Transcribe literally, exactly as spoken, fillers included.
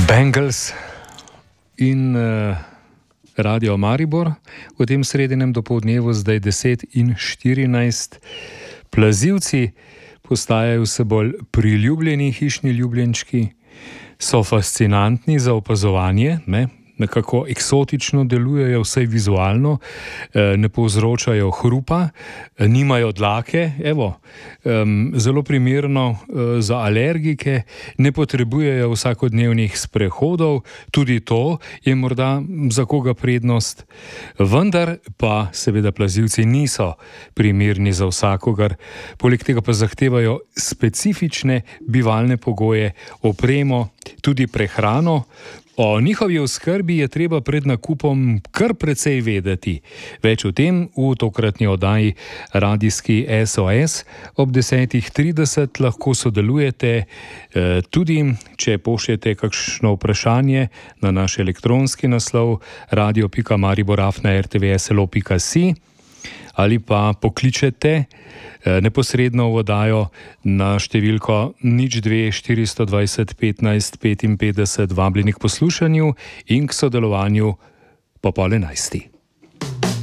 Bengals in uh, Radio Maribor v tem sredinem dopoldnevu, zdaj deset in štirinajst. Plazilci postajajo vse bolj priljubljeni hišni ljubljenčki, so fascinantni za opazovanje, ne? Nekako eksotično delujejo, vsaj vizualno, ne povzročajo hrupa, nimajo dlake, evo, zelo primerno za alergike, ne potrebujejo vsakodnevnih sprehodov, tudi to je morda za koga prednost, vendar pa seveda plazilci niso primerni za vsakogar, poleg tega pa zahtevajo specifične bivalne pogoje, opremo, tudi prehrano. O njihovi oskrbi je treba pred nakupom kar precej vedeti. Več o tem v tokratni oddaji Radijski S O S. Ob desetih trideset lahko sodelujete, tudi če pošljete kakšno vprašanje na naš elektronski naslov radio pika maribor afna r t v s l o pika si ali pa pokličete neposredno v oddajo na številko nič dve štiristo dvajset petnajst petinpetdeset, vabljeni k poslušanju in k sodelovanju po pol enajsti.